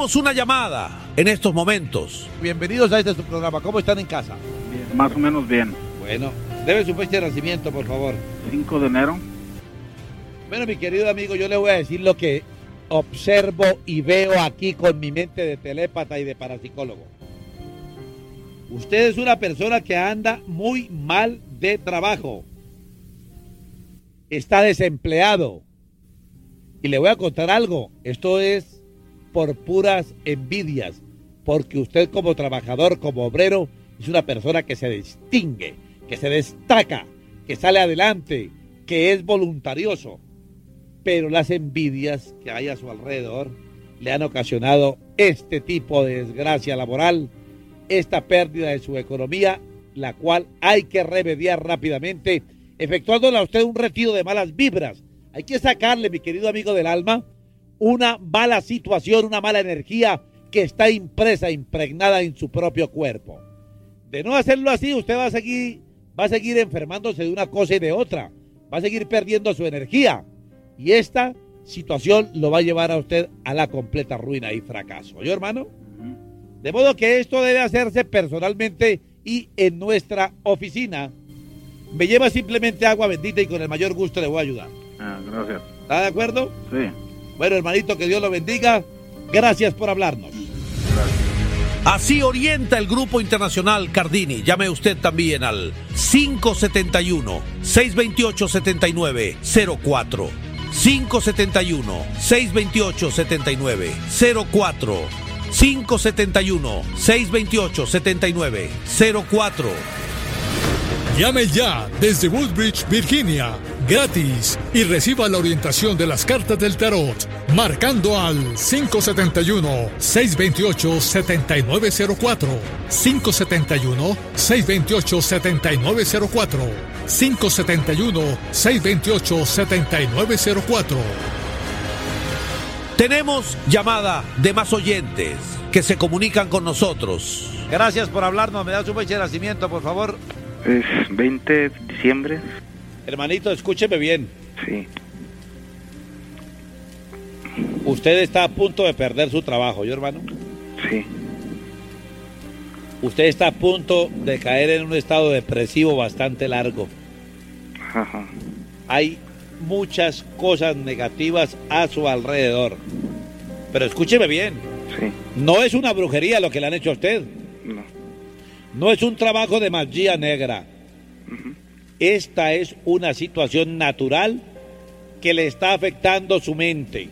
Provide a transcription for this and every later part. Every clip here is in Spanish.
Tenemos una llamada en estos momentos. Bienvenidos a este su programa. ¿Cómo están en casa? Bien, más o menos bien. Bueno, debe su fecha de nacimiento, por favor. 5 de enero. Bueno, mi querido amigo, yo le voy a decir lo que observo y veo aquí con mi mente de telépata y de parapsicólogo. Usted es una persona que anda muy mal de trabajo. Está desempleado. Y le voy a contar algo. Esto es por puras envidias. Porque usted como trabajador, como obrero, es una persona que se distingue, que se destaca, que sale adelante, que es voluntarioso. Pero las envidias que hay a su alrededor le han ocasionado este tipo de desgracia laboral, esta pérdida de su economía, la cual hay que remediar rápidamente, efectuándole a usted un retiro de malas vibras. Hay que sacarle, mi querido amigo del alma, una mala situación, una mala energía que está impresa, impregnada en su propio cuerpo. De no hacerlo así, usted va a seguir enfermándose de una cosa y de otra, va a seguir perdiendo su energía. Y esta situación lo va a llevar a usted a la completa ruina y fracaso. ¿Oye, hermano? De modo que esto debe hacerse personalmente y en nuestra oficina. Me lleva simplemente agua bendita y con el mayor gusto le voy a ayudar. Gracias. ¿Está de acuerdo? Sí. Bueno, hermanito, que Dios lo bendiga. Gracias por hablarnos. Gracias. Así orienta el Grupo Internacional Cardini. Llame usted también al 571-628-7904. 571-628-7904. 571-628-7904. Llame ya desde Woodbridge, Virginia, gratis, y reciba la orientación de las cartas del tarot, marcando al 571-628-7904, 571-628-7904, 571-628-7904. Tenemos llamada de más oyentes que se comunican con nosotros. Gracias por hablarnos. ¿Me da su fecha de nacimiento, por favor? Es 20 de diciembre. Hermanito, escúcheme bien. Sí. Usted está a punto de perder su trabajo, ¿yo, hermano? Sí. Usted está a punto de caer en un estado depresivo bastante largo. Ajá. Hay muchas cosas negativas a su alrededor. Pero escúcheme bien. Sí. No es una brujería lo que le han hecho a usted. No. No es un trabajo de magia negra. Esta es una situación natural que le está afectando su mente.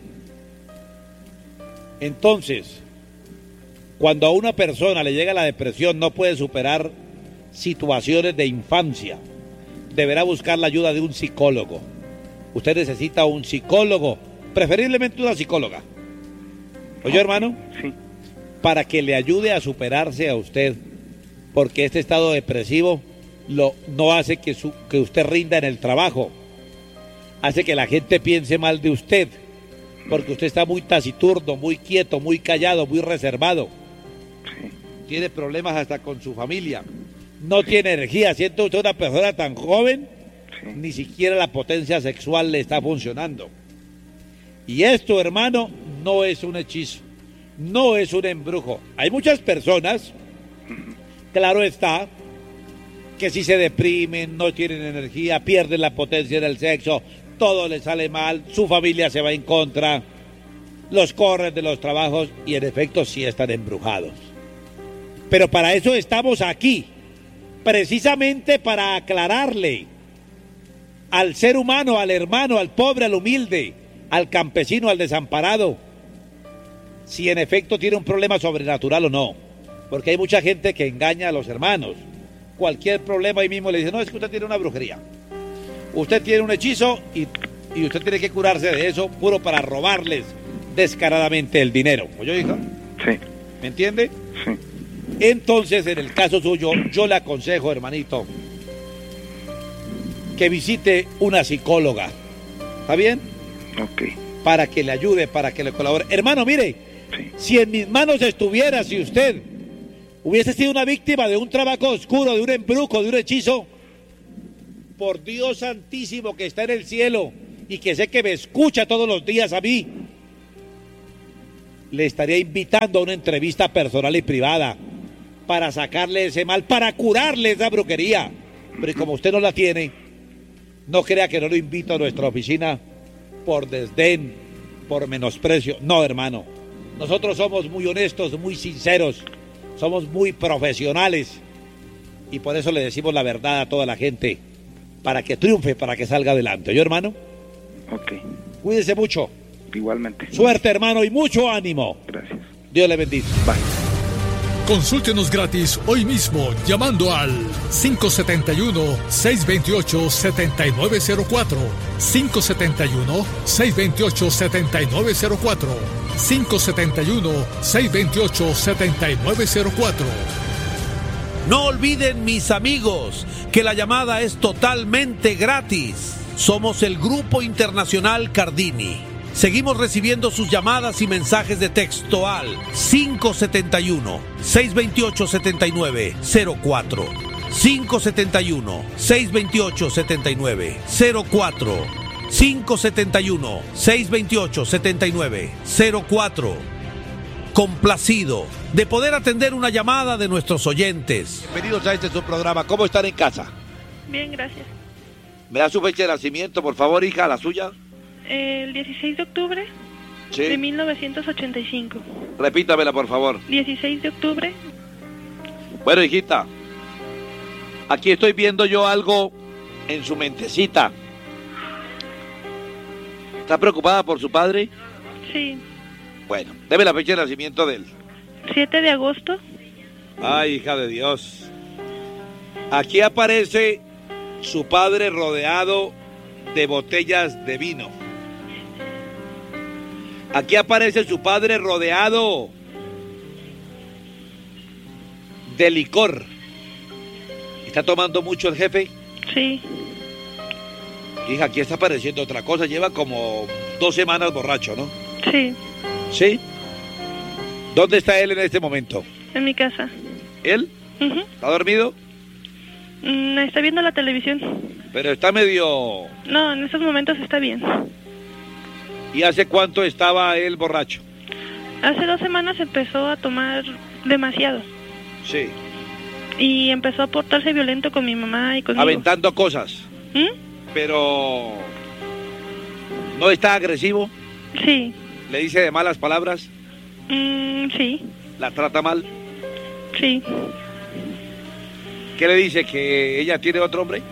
Entonces, cuando a una persona le llega la depresión, no puede superar situaciones de infancia, deberá buscar la ayuda de un psicólogo. Usted necesita un psicólogo, preferiblemente una psicóloga. ¿Oye, hermano? Sí. Para que le ayude a superarse a usted, porque este estado depresivo no hace que usted rinda en el trabajo, hace que la gente piense mal de usted, porque usted está muy taciturno, muy quieto, muy callado, muy reservado. Sí. Tiene problemas hasta con su familia, no tiene energía, siendo usted una persona tan joven, Sí. ni siquiera la potencia sexual le está funcionando. Y esto, hermano, no es un hechizo, no es un embrujo. Hay muchas personas, claro está, que si se deprimen, no tienen energía, pierden la potencia del sexo, todo les sale mal, su familia se va en contra, los corren de los trabajos y en efecto sí están embrujados. Pero para eso estamos aquí, precisamente para aclararle al ser humano, al hermano, al pobre, al humilde, al campesino, al desamparado, si en efecto tiene un problema sobrenatural o no. Porque hay mucha gente que engaña a los hermanos. Cualquier problema ahí mismo le dice, no, es que usted tiene una brujería. Usted tiene un hechizo y usted tiene que curarse de eso, puro para robarles descaradamente el dinero. ¿Oye, hija? Sí. ¿Me entiende? Sí. Entonces, en el caso suyo, yo le aconsejo, hermanito, que visite una psicóloga. ¿Está bien? Ok. Para que le ayude, para que le colabore. Hermano, mire, Sí. si en mis manos estuviera, si usted hubiese sido una víctima de un trabajo oscuro, de un embrujo, de un hechizo, por Dios santísimo que está en el cielo y que sé que me escucha todos los días a mí, le estaría invitando a una entrevista personal y privada para sacarle ese mal, para curarle esa brujería. Pero como usted no la tiene, no crea que no lo invito a nuestra oficina por desdén, por menosprecio. No, hermano. Nosotros somos muy honestos, muy sinceros, somos muy profesionales y por eso le decimos la verdad a toda la gente, para que triunfe, para que salga adelante. ¿Yo, hermano? Ok. Cuídese mucho. Igualmente. Suerte, hermano, y mucho ánimo. Gracias. Dios le bendiga. Bye. Consúltenos gratis hoy mismo llamando al 571-628-7904, 571-628-7904, 571-628-7904. No olviden, mis amigos, que la llamada es totalmente gratis. Somos el Grupo Internacional Cardini. Seguimos recibiendo sus llamadas y mensajes de texto al 571-628-7904. 571-628-7904. 571-628-7904. Complacido de poder atender una llamada de nuestros oyentes. Bienvenidos a este su programa. ¿Cómo están en casa? Bien, gracias. ¿Me da su fecha de nacimiento, por favor, hija, la suya? El 16 de octubre Sí. de 1985. Repítamela, por favor. 16 de octubre. Bueno, hijita, aquí estoy viendo yo algo en su mentecita. ¿Está preocupada por su padre? Sí. Bueno, deme la fecha de nacimiento de él. 7 de agosto. Ay, hija de Dios. Aquí aparece su padre rodeado de botellas de vino. Aquí aparece su padre rodeado de licor. ¿Está tomando mucho el jefe? Sí. Hija, aquí está apareciendo otra cosa. Lleva como 2 semanas borracho, ¿no? Sí. ¿Sí? ¿Dónde está él en este momento? En mi casa. ¿Él? Ujú. ¿Está dormido? Está viendo la televisión. Pero está medio... No, en estos momentos está bien. ¿Y hace cuánto estaba él borracho? Hace 2 semanas empezó a tomar demasiado. Sí. Y empezó a portarse violento con mi mamá y conmigo. Aventando cosas. ¿Mm? Pero... ¿no está agresivo? Sí. ¿Le dice de malas palabras? Sí. ¿La trata mal? Sí. ¿Qué le dice? ¿Que ella tiene otro hombre?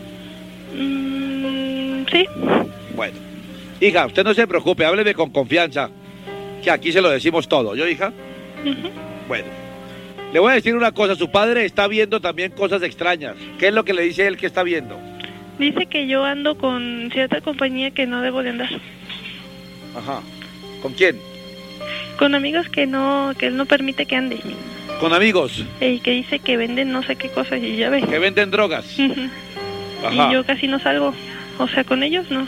Sí. Bueno. Hija, usted no se preocupe, hábleme con confianza, que aquí se lo decimos todo. ¿Yo, hija? Ujú. Bueno. Le voy a decir una cosa, su padre está viendo también cosas extrañas. ¿Qué es lo que le dice él que está viendo? Dice que yo ando con cierta compañía que no debo de andar. Ajá. ¿Con quién? Con amigos que él no permite que ande. Con amigos Y que dice que venden no sé qué cosas y ya ve. que venden drogas. Ujú. Ajá. Y yo casi no salgo. O sea, con ellos no.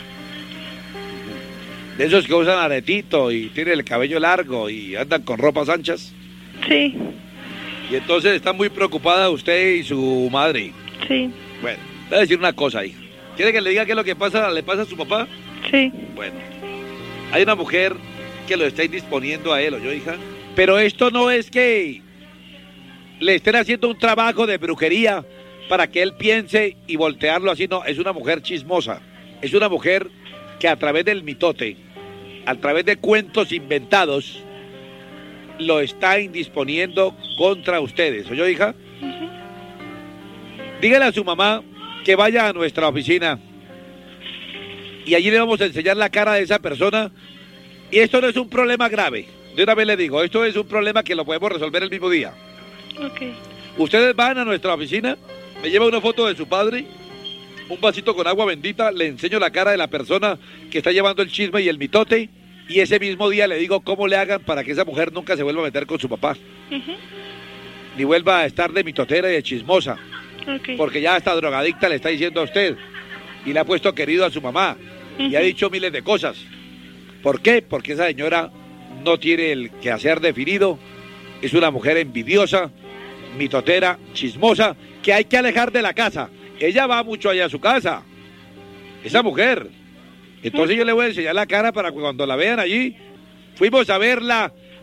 De esos que usan aretito y tienen el cabello largo y andan con ropas anchas. Sí, Y entonces está muy preocupada usted y su madre. sí, Bueno, le voy a decir una cosa, hija. ¿Quiere que le diga qué es lo que le pasa a su papá? sí. Bueno, hay una mujer que lo está indisponiendo a él, ¿o yo, hija? Pero esto no es que le estén haciendo un trabajo de brujería para que él piense y voltearlo así, no. Es una mujer chismosa. Es una mujer que a través del mitote, a través de cuentos inventados, lo está indisponiendo contra ustedes. ¿Oyó, hija? Ujú. Dígale a su mamá que vaya a nuestra oficina y allí le vamos a enseñar la cara de esa persona. Y esto no es un problema grave. De una vez le digo, esto es un problema que lo podemos resolver el mismo día. Ok, Ustedes van a nuestra oficina, me lleva una foto de su padre, un vasito con agua bendita, le enseño la cara de la persona que está llevando el chisme y el mitote, y ese mismo día le digo cómo le hagan para que esa mujer nunca se vuelva a meter con su papá, ujú, ni vuelva a estar de mitotera y de chismosa, ok. porque ya hasta drogadicta le está diciendo a usted, y le ha puesto querido a su mamá, y ha Ujú. dicho miles de cosas. ¿Por qué? Porque esa señora no tiene el quehacer definido, es una mujer envidiosa, mitotera, chismosa, que hay que alejar de la casa. Ella va mucho allá a su casa, esa mujer. Entonces yo le voy a enseñar la cara para que cuando la vean allí, fuimos a verla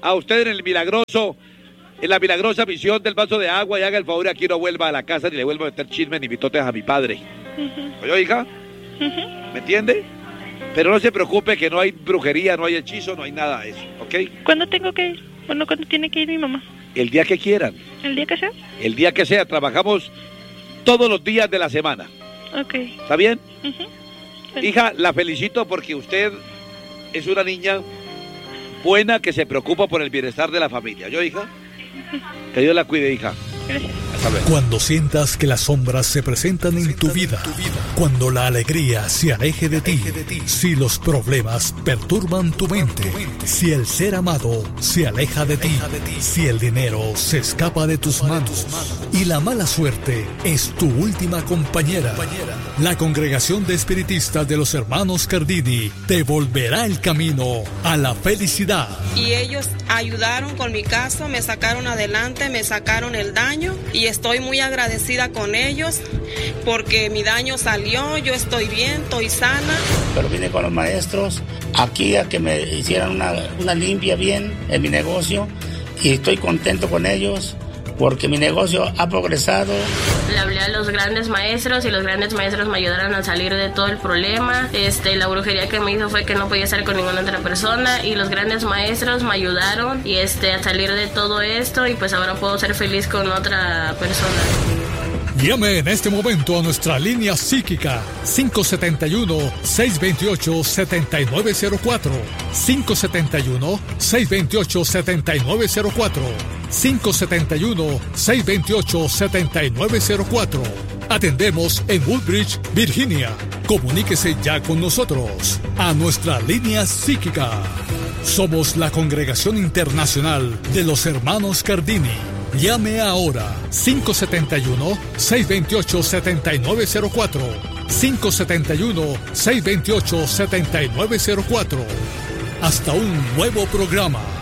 a usted en la milagrosa misión del vaso de agua, y haga el favor y aquí no vuelva a la casa ni le vuelva a meter chismes ni mitotes a mi padre. ¿Oye, hija? ¿Me entiende? Pero no se preocupe que no hay brujería, no hay hechizo, no hay nada de eso, ¿ok? ¿Cuándo tengo que ir? Bueno, ¿cuándo tiene que ir mi mamá? El día que quieran. ¿El día que sea? El día que sea, trabajamos todos los días de la semana. Ok. ¿Está bien? Bueno. Hija, la felicito porque usted es una niña buena que se preocupa por el bienestar de la familia. ¿Yo, hija? Que Dios la cuide, hija. Gracias. Hasta luego. Cuando sientas que las sombras se presentan en tu vida, cuando la alegría se aleje de ti, si los problemas perturban tu mente, si el ser amado se aleja de ti, si el dinero se escapa de tus manos y la mala suerte es tu última compañera, la Congregación de Espiritistas de los Hermanos Cardini te volverá el camino a la felicidad. Y ellos ayudaron con mi caso, me sacaron adelante, me sacaron el daño y estoy muy agradecida con ellos porque mi daño salió, yo estoy bien, estoy sana. Pero vine con los maestros aquí a que me hicieran una limpia bien en mi negocio y estoy contento con ellos porque mi negocio ha progresado. Le hablé a los grandes maestros y los grandes maestros me ayudaron a salir de todo el problema. La brujería que me hizo fue que no podía estar con ninguna otra persona y los grandes maestros me ayudaron y a salir de todo esto y pues ahora puedo ser feliz con otra persona. Llame en este momento a nuestra línea psíquica 571-628-7904, 571-628-7904, 571-628-7904. Atendemos en Woodbridge, Virginia. Comuníquese ya con nosotros a nuestra línea psíquica. Somos la Congregación Internacional de los Hermanos Cardini. Llame ahora 571-628-7904, 571-628-7904. Hasta un nuevo programa.